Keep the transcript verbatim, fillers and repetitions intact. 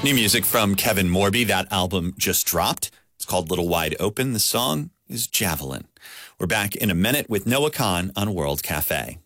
New music from Kevin Morby. That album just dropped. It's called Little Wide Open. The song is Javelin. We're back in a minute with Noah Kahan on World Cafe.